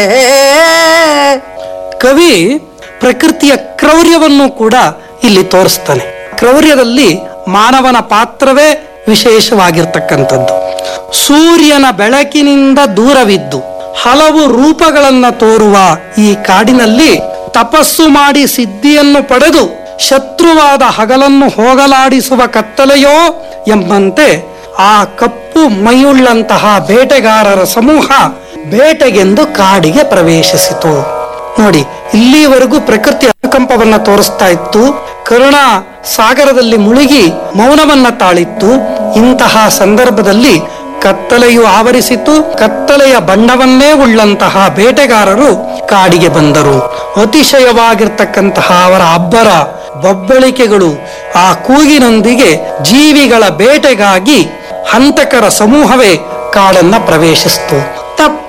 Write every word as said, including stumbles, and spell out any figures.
ಕವಿ ಪ್ರಕೃತಿಯ ಕ್ರೌರ್ಯವನ್ನು ಕೂಡ ಇಲ್ಲಿ ತೋರಿಸ್ತಾನೆ. ಕ್ರೌರ್ಯದಲ್ಲಿ ಮಾನವನ ಪಾತ್ರವೇ ವಿಶೇಷವಾಗಿರ್ತಕ್ಕಂಥದ್ದು. ಸೂರ್ಯನ ಬೆಳಕಿನಿಂದ ದೂರವಿದ್ದು ಹಲವು ರೂಪಗಳನ್ನ ತೋರುವ ಈ ಕಾಡಿನಲ್ಲಿ ತಪಸ್ಸು ಮಾಡಿ ಸಿದ್ಧಿಯನ್ನು ಪಡೆದು ಶತ್ರುವಾದ ಹಗಲನ್ನು ಹೋಗಲಾಡಿಸುವ ಕತ್ತಲೆಯೋ ಎಂಬಂತೆ ಆ ಕಪ್ಪು ಮೈಯುಳ್ಳಂತಹ ಬೇಟೆಗಾರರ ಸಮೂಹ ಬೇಟೆಗೆಂದು ಕಾಡಿಗೆ ಪ್ರವೇಶಿಸಿತು. ನೋಡಿ, ಇಲ್ಲಿವರೆಗೂ ಪ್ರಕೃತಿ ಅನುಕಂಪವನ್ನ ತೋರಿಸ್ತಾ ಇತ್ತು, ಕರುಣಾ ಸಾಗರದಲ್ಲಿ ಮುಳುಗಿ ಮೌನವನ್ನ ತಾಳಿತ್ತು. ಇಂತಹ ಸಂದರ್ಭದಲ್ಲಿ ಕತ್ತಲೆಯು ಆವರಿಸಿತು. ಕತ್ತಲೆಯ ಬಣ್ಣವನ್ನೇ ಉಳ್ಳಂತಹ ಬೇಟೆಗಾರರು ಕಾಡಿಗೆ ಬಂದರು. ಅತಿಶಯವಾಗಿರ್ತಕ್ಕಂತಹ ಅವರ ಅಬ್ಬರ ಬಬ್ಬಳಿಕೆಗಳು, ಆ ಕೂಗಿನೊಂದಿಗೆ ಜೀವಿಗಳ ಬೇಟೆಗಾಗಿ ಹಂತಕರ ಸಮೂಹವೇ ಕಾಡನ್ನ ಪ್ರವೇಶಿಸಿತು. ತಪ್ಪ